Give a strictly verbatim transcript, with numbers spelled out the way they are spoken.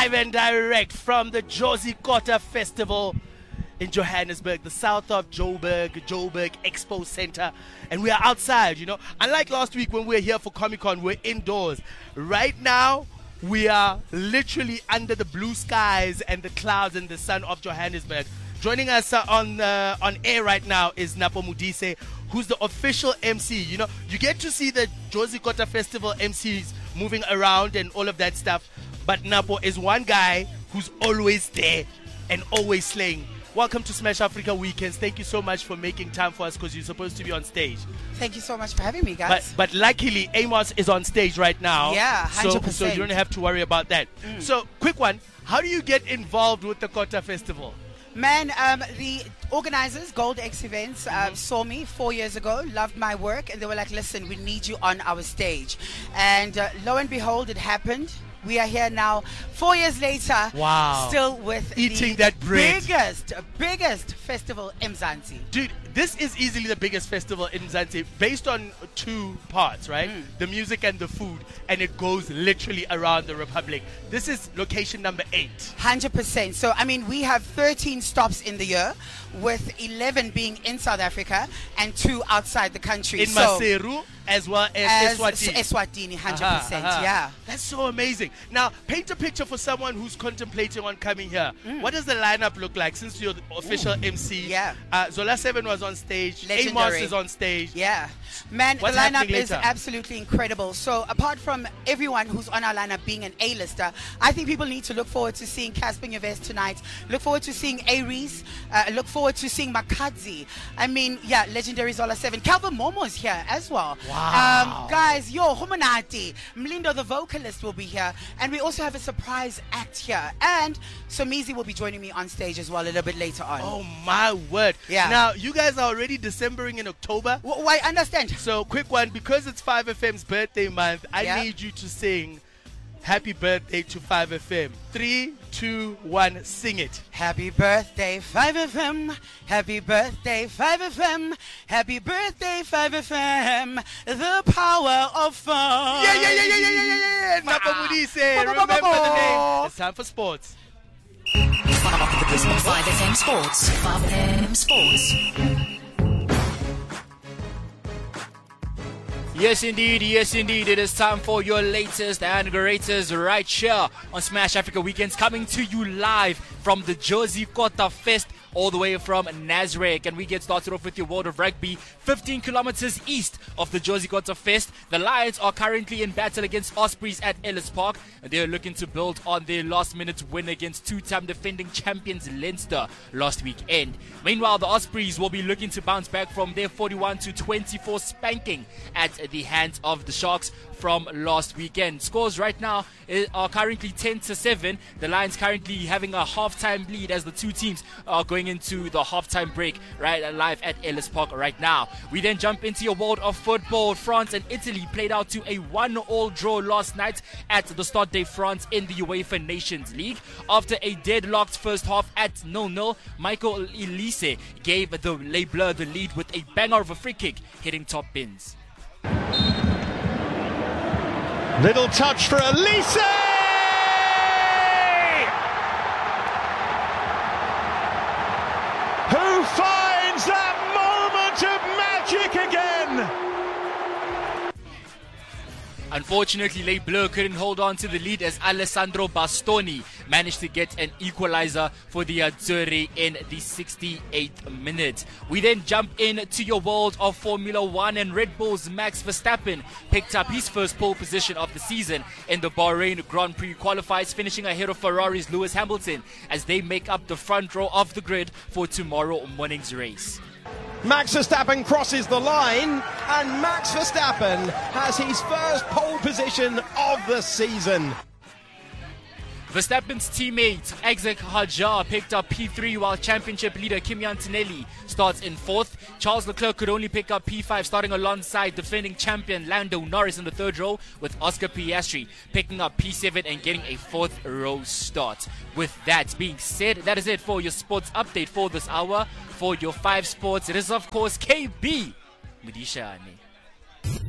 live and direct from the Jozi Kota Festival in Johannesburg, the south of Joburg, Joburg Expo Center. And we are outside, you know. Unlike last week when we were here for Comic-Con, we're indoors. Right now, we are literally under the blue skies and the clouds and the sun of Johannesburg. Joining us uh, on uh, on air right now is Napo Modise, who's the official M C. You know, you get to see the Jozi Kota Festival M Cs moving around and all of that stuff. But Napo is one guy who's always there and always slaying. Welcome to Smash Africa Weekends. Thank you so much for making time for us because you're supposed to be on stage. Thank you so much for having me, guys. But, but luckily, Amos is on stage right now. Yeah, one hundred percent. So, so you don't have to worry about that. Mm. So, quick one. How do you get involved with the Kota Festival? Man, um, the organizers, Gold X Events, uh, mm-hmm. saw me four years ago, loved my work, and they were like, listen, we need you on our stage. And uh, lo and behold, it happened. We are here now, four years later, wow. still with eating the that bread. biggest, biggest festival in Mzansi. Dude, this is easily the biggest festival in Mzansi, based on two parts, right? Mm. The music and the food, and it goes literally around the Republic. This is location number eight. one hundred percent. So, I mean, we have thirteen stops in the year, with eleven being in South Africa and two outside the country. In so, Maseru as well as, as Eswatini. Eswatini, one hundred percent, uh-huh, uh-huh. Yeah. That's so amazing. Now, paint a picture for someone who's contemplating on coming here. Mm. What does the lineup look like since you're the official Ooh. M C? Yeah. Uh, Zola seven was on stage. Amos is on stage. Yeah. Man, What's the lineup is later? absolutely incredible. So, apart from everyone who's on our lineup being an A-lister, I think people need to look forward to seeing Casper Nyovest tonight. Look forward to seeing Aries. Uh, look forward to seeing Makadzi. I mean, yeah, legendary Zola seven. Calvin Momo's here as well. Wow. Um, guys, yo, Homonati. Mlindo, the vocalist, will be here. And we also have a surprise act here. And Somizi will be joining me on stage as well a little bit later on. Oh, my word. Yeah. Now, you guys are already Decembering in October. W- why, understand. So, quick one. Because it's five F M's birthday month, I yeah. need you to sing happy birthday to five F M. Three, two, one, sing it. Happy birthday, five F M. Happy birthday, five F M. Happy birthday, five F M. The power of fun. Yeah, yeah, yeah, yeah, yeah, yeah, yeah, yeah. Napo Modise, remember the name. It's time for sports. five F M Sports. five F M Sports. Yes, indeed. Yes, indeed. It is time for your latest and greatest right here on Smash Africa Weekends, coming to you live from the Jozi Kota Fest, all the way from Nasrec. And we get started off with your world of rugby. fifteen kilometers east of the Jozi Kota Fest, the Lions are currently in battle against Ospreys at Ellis Park. And they're looking to build on their last-minute win against two-time defending champions Leinster last weekend. Meanwhile, the Ospreys will be looking to bounce back from their forty-one to twenty-four spanking at the hands of the Sharks from last weekend. Scores right now are currently ten to seven. The Lions currently having a half-time lead as the two teams are going into the half-time break right live at Ellis Park right now. We then jump into your world of football. France and Italy played out to a one-all draw last night at the Stade de France in the UEFA Nations League. After a deadlocked first half at nil nil, Michael Elise gave the Les Bleus the lead with a banger of a free kick hitting top bins. Little touch for Elise! Who finds that moment of magic again? Unfortunately, Les Bleus couldn't hold on to the lead as Alessandro Bastoni managed to get an equalizer for the Azzurri in the sixty-eighth minute. We then jump into your world of Formula One, and Red Bull's Max Verstappen picked up his first pole position of the season in the Bahrain Grand Prix qualifiers, finishing ahead of Ferrari's Lewis Hamilton as they make up the front row of the grid for tomorrow morning's race. Max Verstappen crosses the line, and Max Verstappen has his first pole position of the season. Verstappen's teammate Exek Hajar picked up P three, while championship leader Kimi Antonelli starts in fourth. Charles Leclerc could only pick up P five, starting alongside defending champion Lando Norris in the third row, with Oscar Piastri picking up P seven and getting a fourth row start. With that being said, that is it for your sports update for this hour. For your five sports, it is of course K B Mudishane.